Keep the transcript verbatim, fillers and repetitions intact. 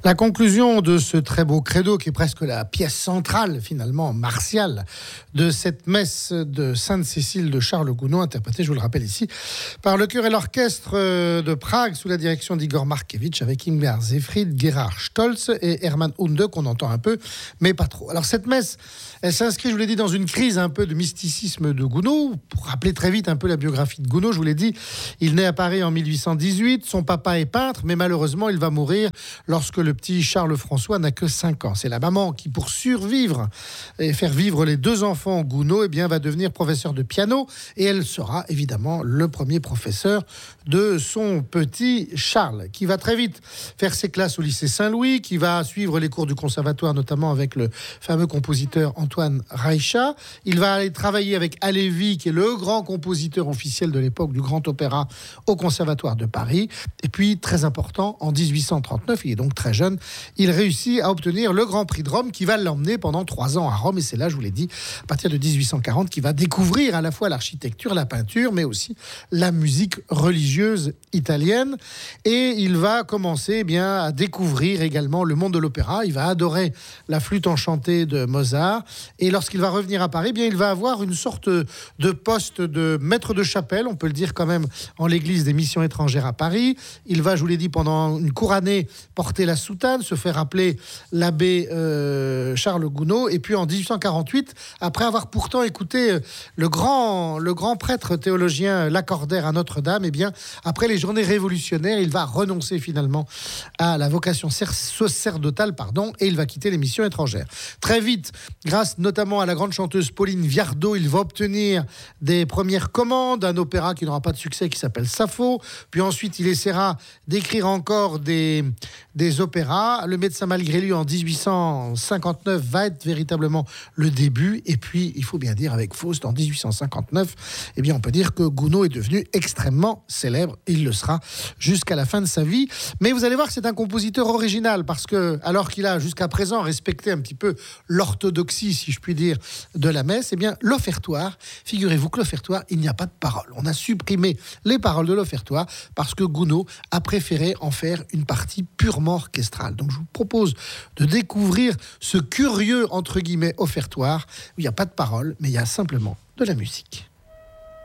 La conclusion de ce très beau credo, qui est presque la pièce centrale, finalement, martiale, de cette messe de Sainte-Cécile de Charles Gounod, interprétée, je vous le rappelle ici, par le chœur et l'orchestre de Prague, sous la direction d'Igor Markevitch, avec Ingmar Seyfried, Gerhard Stolz et Hermann Hunde, qu'on entend un peu, mais pas trop. Alors cette messe, elle s'inscrit, je vous l'ai dit, dans une crise un peu de mysticisme de Gounod. Pour rappeler très vite un peu la biographie de Gounod, je vous l'ai dit, il naît à Paris en mille huit cent dix-huit, son papa est peintre, mais malheureusement, il va mourir lorsque le petit Charles-François n'a que cinq ans. C'est la maman qui, pour survivre et faire vivre les deux enfants Gounod, eh bien, va devenir professeur de piano, et elle sera évidemment le premier professeur de son petit Charles, qui va très vite faire ses classes au lycée Saint-Louis, qui va suivre les cours du conservatoire, notamment avec le fameux compositeur Antoine Reicha. Il va aller travailler avec Halévy, qui est le grand compositeur officiel de l'époque du Grand Opéra au Conservatoire de Paris. Et puis, très important, en dix-huit cent trente-neuf, il est donc très jeune, il réussit à obtenir le Grand Prix de Rome, qui va l'emmener pendant trois ans à Rome. Et c'est là, je vous l'ai dit, à partir de dix-huit cent quarante, qu'il va découvrir à la fois l'architecture, la peinture, mais aussi la musique religieuse italienne. Et il va commencer eh bien, à découvrir également le monde de l'opéra. Il va adorer la flûte enchantée de Mozart. Et lorsqu'il va revenir à Paris, eh bien, il va avoir une sorte de poste de maître de chapelle, on peut le dire quand même, en l'église des missions étrangères à Paris. Il va, je vous l'ai dit, pendant une court année, porter la soutane, se faire appeler l'abbé euh, Charles Gounod. Et puis en dix-huit cent quarante-huit, après avoir pourtant écouté le grand, le grand prêtre théologien Lacordaire à Notre-Dame, eh bien, après les journées révolutionnaires, il va renoncer finalement à la vocation sacerdotale, pardon, et il va quitter les missions étrangères. Très vite, grâce notamment à la grande chanteuse Pauline Viardot, il va obtenir des premières commandes, un opéra qui n'aura pas de succès, qui s'appelle Sappho. Puis ensuite, il essaiera d'écrire encore des, des opéras. Le Médecin malgré lui, en dix-huit cent cinquante-neuf, va être véritablement le début. Et puis, il faut bien dire, avec Faust, en dix-huit cent cinquante-neuf, eh bien, on peut dire que Gounod est devenu extrêmement célèbre. Il le sera jusqu'à la fin de sa vie. Mais vous allez voir que c'est un compositeur original, parce que, alors qu'il a jusqu'à présent respecté un petit peu l'orthodoxie, si je puis dire, de la messe, eh bien, l'offertoire, figurez-vous que l'offertoire, il n'y a pas de paroles. On a supprimé les paroles de l'offertoire parce que Gounod a préféré en faire une partie purement orchestrale. Donc, je vous propose de découvrir ce curieux, entre guillemets, offertoire où il n'y a pas de paroles, mais il y a simplement de la musique.